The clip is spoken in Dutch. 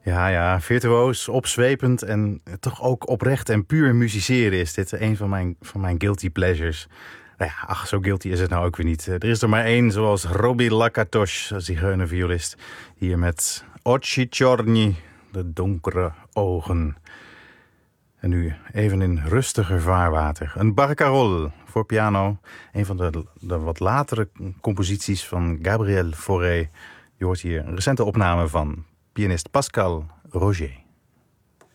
Ja, virtuoos, opzwepend en toch ook oprecht en puur musiceren is dit een van mijn guilty pleasures. Nou ja, ach, zo guilty is het nou ook weer niet. Er is er maar één, zoals Robbie Lakatos, zigeunerviolist. Hier met Oczy Czorni, de donkere ogen. En nu even in rustiger vaarwater. Een barcarolle voor piano. Een van de wat latere composities van Gabriel Fauré. Je hoort hier een recente opname van pianist Pascal Roger.